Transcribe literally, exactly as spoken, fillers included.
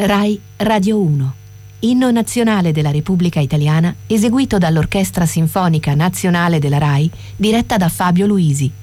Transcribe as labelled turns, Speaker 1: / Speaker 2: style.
Speaker 1: Rai Radio uno. Inno nazionale della Repubblica Italiana eseguito dall'Orchestra Sinfonica Nazionale della Rai, diretta da Fabio Luisi.